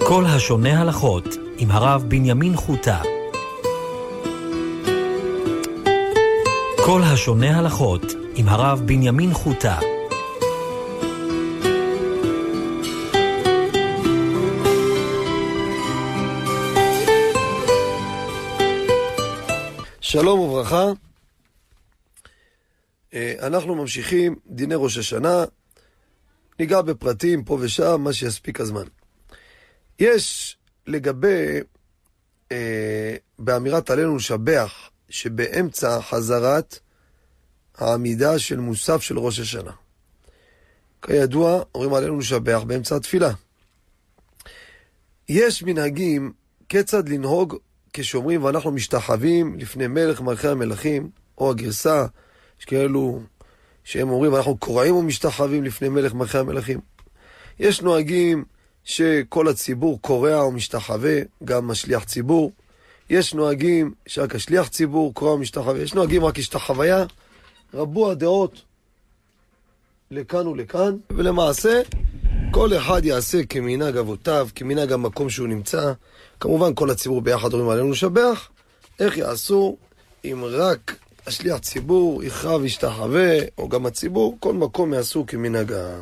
כל השונה הלכות עם הרב בנימין חוטה. כל השונה הלכות עם הרב בנימין חוטה. שלום וברכה. אנחנו ממשיכים דיני ראש השנה, ניגע בפרטים פה ושם, מה שיספיק הזמן. יש לגבי, באמירת עלינו לשבח, שבאמצע חזרת העמידה של מוסף של ראש השנה. כידוע, אומרים עלינו לשבח באמצע התפילה. יש מנהגים כיצד לנהוג כשאומרים ואנחנו משתחווים לפני מלך מלכי המלכים, או הגרסה, יש כאלו שהם אומרים ואנחנו קוראים ומשתחווים לפני מלך מלכי המלכים. יש נוהגים שכל הציבור קורא ומשתחווה, גם השליח ציבור. יש נוהגים שרק השליח ציבור קורא ומשתחווה. יש נוהגים רק השתחוויה. רבו הדעות לכאן ולכאן, ולמעשה כל אחד יעשה כמנהג אבותיו, כמנהג המקום שהוא נמצא. כמובן כל הציבור ביחד אומרים עלינו לשבח. איך יעשו אם רק השליח ציבור יכרע וישתחווה, או גם הציבור, כל מקום יעשו כמנהגם.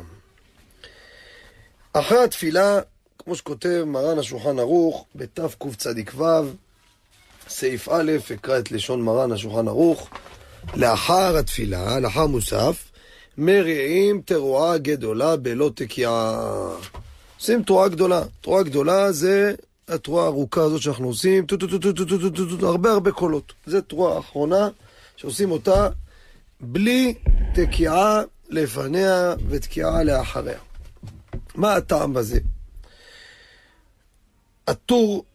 אחרי התפילה, כמו שכותב מרן השולחן ערוך, בתקצ"ו, סעיף א', אקרא את לשון מרן השולחן ערוך, לאחר התפילה, לאחר מוסף, מריעים תרועה גדולה בלא תקיעה. עושים תרועה גדולה. תרועה גדולה זה התרועה הארוכה הזאת שאנחנו עושים, הרבה קולות. זה תרועה האחרונה שעושים אותה בלי תקיעה לפניה ותקיעה לאחריה. מה הטעם בזה? הטור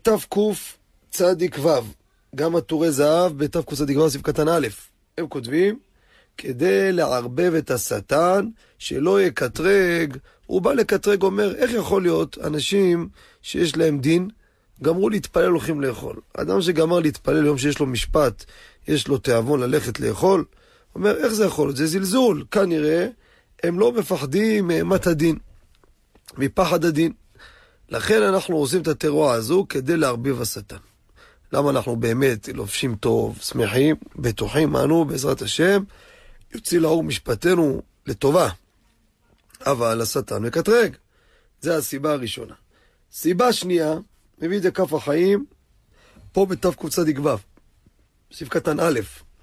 בתקצ"ו, גם הטורי זהב בתקצ"ו סעיף קטן א', הם כותבים כדי לערבב את השטן שלא יקטרג. הוא בא לקטרג, אומר איך יכול להיות אנשים שיש להם דין גמרו להתפלל הולכים לאכול. אדם שגמר להתפלל יום שיש לו משפט, יש לו תיאבון ללכת לאכול, אומר איך זה יכול להיות? זה זלזול. כנראה הם לא מפחדים מאימת הדין, מפחד הדין. לכן אנחנו עושים את התרועה הזו כדי להרביב השטן. למה אנחנו באמת לובשים טוב, שמחים, בטוחים אנו בעזרת השם יוציא לאור משפטנו לטובה, אבל השטן מקטרג. זה הסיבה הראשונה. סיבה שנייה, מביא את זה כף החיים פה בתקצ"ו סעיף קטן א',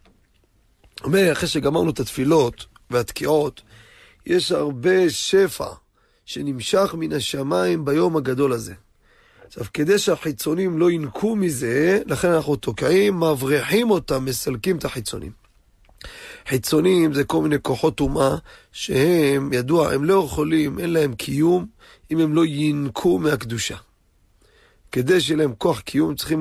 אומר אחרי שגמרנו את התפילות והתקיעות, יש הרבה שפע שנמשך מן השמיים ביום הגדול הזה. עכשיו, כדי שהחיצונים לא ינקו מזה, לכן אנחנו תוקעים, מבריחים אותם, מסלקים את החיצונים. חיצונים זה כל מיני כוחות טומאה שהם, ידוע, הם לא יכולים, אין להם קיום אם הם לא ינקו מהקדושה. כדי שיהיה להם כוח קיום צריכים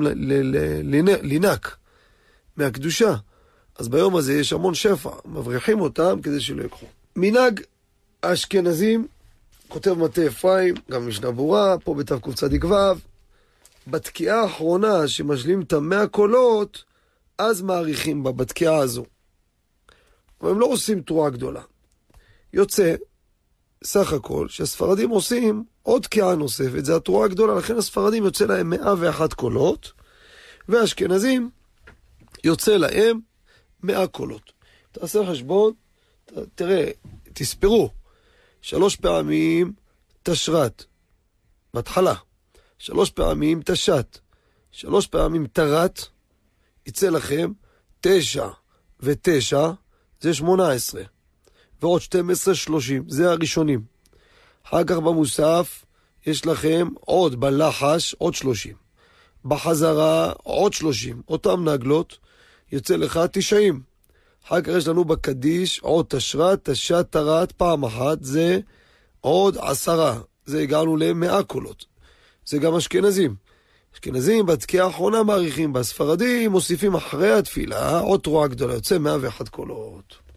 לינק מהקדושה. אז ביום הזה יש המון שפע, מבריחים אותם כדי שלא יקחו. מנהג האשכנזים, כותב מטה אפרים, גם משנה ברורה, פה בתקצ"ו, בתקיעה האחרונה שמשלים את 100 קולות, אז מעריכים בה, בתקיעה הזו. אבל הם לא עושים תרועה גדולה. יוצא, סך הכל, שהספרדים עושים עוד תקיעה נוספת, זה התרועה הגדולה, לכן הספרדים יוצא להם 101 קולות, והאשכנזים יוצא להם 100 קולות. תעשה חשבון, תראה, תספרו, 3 פעמים תשרת, בהתחלה, 3 פעמים תשת, 3 פעמים תרת, יצא לכם 9 ו9, זה 18, ועוד 12, 30, זה הראשונים. אחר כך במוסף יש לכם עוד בלחש, עוד 30. בחזרה עוד 30, אותם נגלות, יוצא לך 90. אחר כך יש לנו בקדיש עוד תשרת, תשת, תרת, פעם אחת, זה עוד 10. זה הגענו ל100 קולות. זה גם אשכנזים. אשכנזים בתקיעה האחרונה מעריכים, בספרדים מוסיפים אחרי התפילה עוד תרועה גדולה, יוצא 101 קולות.